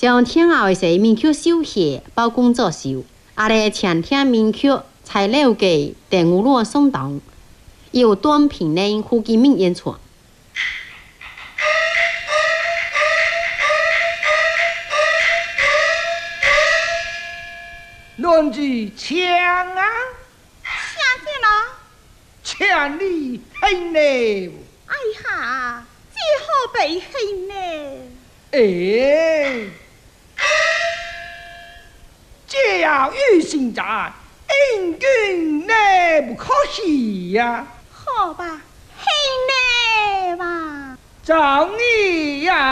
将天后的些名曲收下，包工作收。阿咧前天名曲材料给电五路松动，由短平内胡金明演出。 论句枪啊， 啥子啦？ 千里恨呢？ 哎呀，这好被恨呢？ 哎，这要与现在英军呢不可惜呀。 好吧，恨呢吧。 照你呀。